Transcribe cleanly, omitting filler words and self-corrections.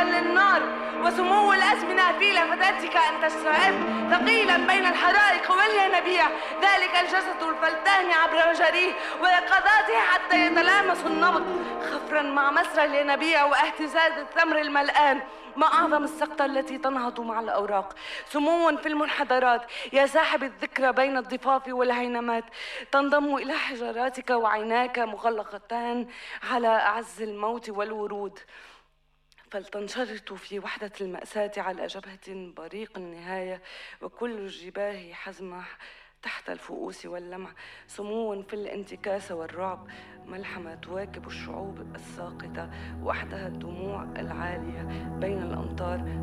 للنار، وسمو الأزمنة في لفتاتك أن تشتعل ثقيلا بين الحدائق والينابيع، ذلك الجسد الفلتان عبر مجاريه ويقظاته حتى يتلامس النبض، خفرا مع مسرى الينابيع واهتزاز الثمر الملآن، ما أعظم السقطة التي تنهض مع الأوراق، سمو في المنحدرات يا صاحب الذكرى بين الضفاف والهينمات، تنضم إلى حجراتك وعيناك مغلقتان على أعز الموت والورود، فلتنشرط في وحدة المأساة على جبهة بريق النهاية، وكل الجباه حزمة تحت الفؤوس واللمع، سمو في الانتكاس والرعب، ملحمة تواكب الشعوب الساقطة، وحدها الدموع العالية بين الأمطار